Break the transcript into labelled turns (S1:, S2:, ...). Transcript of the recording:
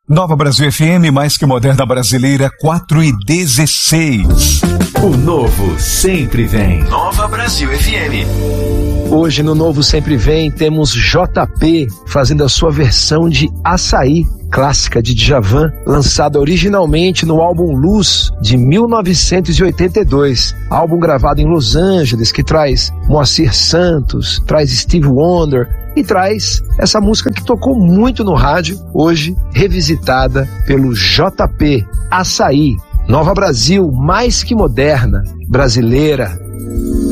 S1: Nova Brasil FM, mais que moderna brasileira, 4h16.
S2: O novo sempre vem. Nova Brasil FM.
S3: Hoje no Novo Sempre Vem temos JP fazendo a sua versão de Açaí, clássica de Djavan, lançada originalmente no álbum Luz de 1982, álbum gravado em Los Angeles, que traz Moacir Santos, traz Steve Wonder e traz essa música que tocou muito no rádio, hoje revisitada pelo JP, Açaí, Nova Brasil, mais que moderna, brasileira.